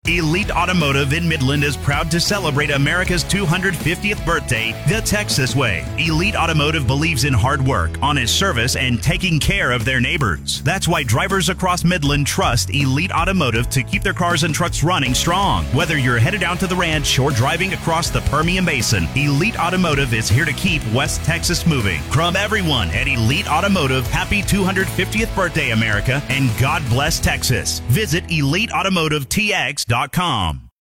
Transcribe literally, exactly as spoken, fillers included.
Elite Automotive in Midland is proud to celebrate America's two hundred fiftieth birthday the Texas way. Elite Automotive believes in hard work, honest service, and taking care of their neighbors. That's why drivers across Midland trust Elite Automotive to keep their cars and trucks running strong. Whether you're headed out to the ranch or driving across the Permian Basin, Elite Automotive is here to keep West Texas moving. From everyone at Elite Automotive, happy two hundred fiftieth birthday, America, and God bless Texas. Visit elite automotive t x dot com.